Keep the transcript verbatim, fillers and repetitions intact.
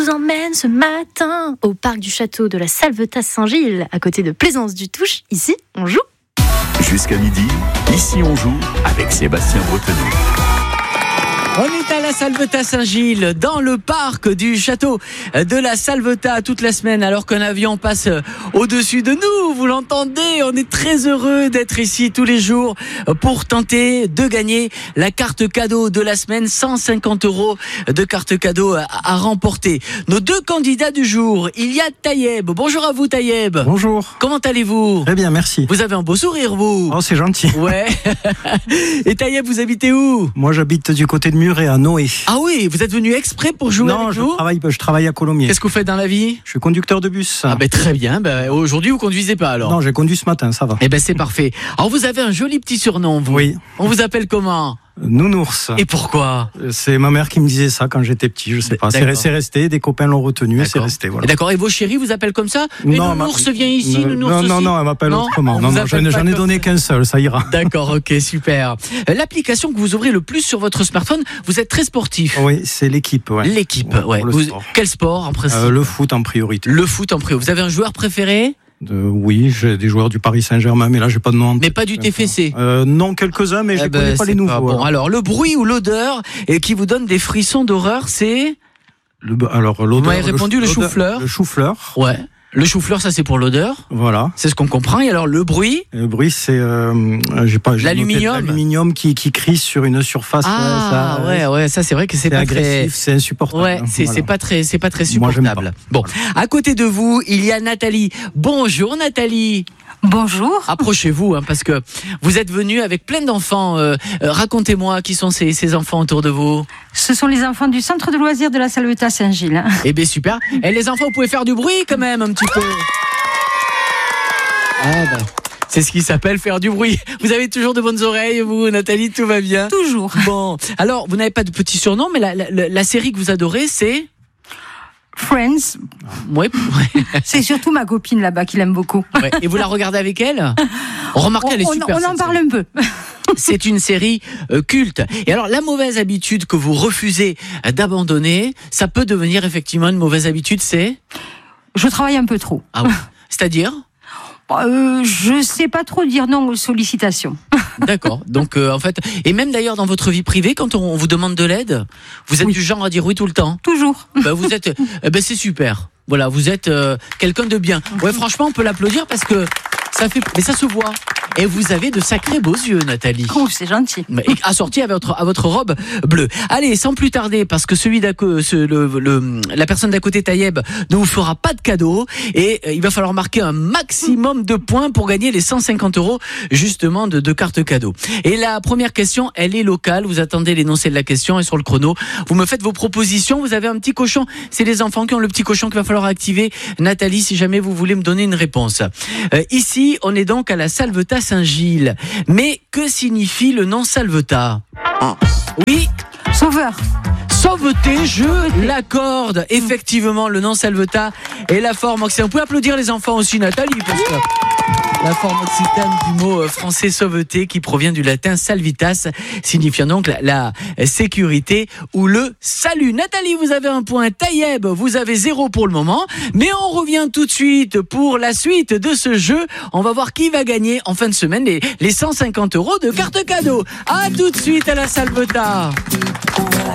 Je vous emmène ce matin au parc du château de la Salvetat-Saint-Gilles, à côté de Plaisance-du-Touche. Ici, on joue. Jusqu'à midi, ici on joue avec Sébastien Bretonneau. On est à la Salvetat-Saint-Gilles, dans le parc du château de la Salvetat toute la semaine, alors qu'un avion passe au-dessus de nous. Vous l'entendez, on est très heureux d'être ici tous les jours pour tenter de gagner la carte cadeau de la semaine, cent cinquante euros de carte cadeau à remporter. Nos deux candidats du jour, il y a Tayeb. Bonjour à vous Tayeb. Bonjour. Comment allez-vous ? Très bien, merci. Vous avez un beau sourire, vous. Oh, c'est gentil. Ouais. Et Tayeb, vous habitez où ? Moi, j'habite du côté de Muret, à Noé. Ah oui, vous êtes venu exprès pour jouer non, avec je nous ? travaille, je travaille à Colomiers. Qu'est-ce que vous faites dans la vie ? Je suis conducteur de bus. Ah ben très bien, ben, aujourd'hui vous conduisez pas alors ? Non, j'ai conduit ce matin, ça va. Eh ben c'est parfait. Alors vous avez un joli petit surnom, vous. Oui. On vous appelle comment ? Nounours. Et pourquoi ? C'est ma mère qui me disait ça quand j'étais petit, je sais pas. C'est, c'est resté, des copains l'ont retenu, et c'est resté. Voilà. Et d'accord, et vos chéris vous appellent comme ça ? Et non, Nounours ma... vient ici, ne... Nounours Non, aussi. non, non, elle m'appelle non autrement. On non, vous non, j'en, j'en ai donné qu'un seul, ça ira. D'accord, ok, super. L'application que vous ouvrez le plus sur votre smartphone, vous êtes très sportif. Oui, c'est l'équipe, ouais. L'équipe, ouais. ouais. Vous... Sport. Quel sport en principe ? euh, Le foot en priorité. Le foot en priorité. Vous avez un joueur préféré ? De, oui, j'ai des joueurs du Paris Saint-Germain, mais là j'ai pas de nom en tête. Mais pas du T F C. Euh, non, quelques-uns, mais je eh ben, connais pas les nouveaux. Pas bon. Alors le bruit ou l'odeur et qui vous donne des frissons d'horreur, c'est le, alors l'odeur. Vous m'avez répondu le, le chou-fleur. Le chou-fleur. Ouais. Le chou-fleur, ça c'est pour l'odeur. Voilà. C'est ce qu'on comprend. Et alors le bruit ? Le bruit, c'est euh, j'ai pas. J'ai l'aluminium. Noté, l'aluminium qui qui crie sur une surface. Ah ouais, ça, ouais, ouais, ça c'est vrai que c'est, c'est pas agressif, très. C'est insupportable. Ouais, c'est voilà. c'est pas très, c'est pas très supportable. Moi, bon, à côté de vous, il y a Nathalie. Bonjour Nathalie. Bonjour. Approchez-vous, hein, parce que vous êtes venue avec plein d'enfants. Euh, euh, racontez-moi qui sont ces, ces enfants autour de vous. Ce sont les enfants du centre de loisirs de la Salvetat-Saint-Gilles. Eh bien super. Et les enfants, vous pouvez faire du bruit quand même un petit peu. Ah ben. C'est ce qui s'appelle faire du bruit. Vous avez toujours de bonnes oreilles, vous, Nathalie, tout va bien ? Toujours. Bon, alors, vous n'avez pas de petit surnom, mais la, la, la série que vous adorez, c'est Friends. Ouais. C'est surtout ma copine là-bas qui l'aime beaucoup. Ouais. Et vous la regardez avec elle ? Remarquez, elle est on, super. On en parle série. un peu. C'est une série euh, culte. Et alors, la mauvaise habitude que vous refusez d'abandonner, ça peut devenir effectivement une mauvaise habitude, c'est ? Je travaille un peu trop. Ah oui. C'est-à-dire ? Euh, je sais pas trop dire non aux sollicitations. D'accord. Donc euh, en fait, et même d'ailleurs dans votre vie privée, quand on vous demande de l'aide, vous êtes oui. du genre à dire oui tout le temps ? Toujours. Bah, vous êtes, euh, bah, c'est super. Voilà, vous êtes euh, quelqu'un de bien. Ouais, franchement, on peut l'applaudir parce que ça fait, mais ça se voit. Et vous avez de sacrés beaux yeux, Nathalie. Oh, c'est gentil. Et assorti à votre, à votre robe bleue. Allez, sans plus tarder, parce que celui d'à ce, le, le, la personne d'à côté, Tayeb, ne vous fera pas de cadeau. Et euh, il va falloir marquer un maximum de points pour gagner les cent cinquante euros, justement, de, de cartes cadeaux. Et la première question, elle est locale. Vous attendez l'énoncé de la question et sur le chrono, vous me faites vos propositions. Vous avez un petit cochon. C'est les enfants qui ont le petit cochon qu'il va falloir activer. Nathalie, si jamais vous voulez me donner une réponse. Euh, ici, on est donc à la Salvetat-Saint-Gilles. Mais que signifie le nom Salvetat ? Oui. Sauveur. Sauveté, je l'accorde. Effectivement, le nom Salvetat est la forme occitane. Vous pouvez applaudir les enfants aussi, Nathalie, parce que la forme occitane du mot français sauveté qui provient du latin salvitas, signifiant donc la, la sécurité ou le salut. Nathalie, vous avez un point. Tayeb, vous avez zéro pour le moment. Mais on revient tout de suite pour la suite de ce jeu. On va voir qui va gagner en fin de semaine les, les cent cinquante euros de carte cadeau. À tout de suite à la Salvetat.